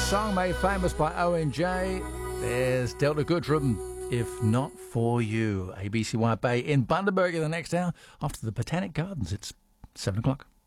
song made famous by ONJ. There's Delta Goodrum, If Not For You. ABC White Bay in Bundaberg in the next hour. Off to the Botanic Gardens. It's 7 o'clock.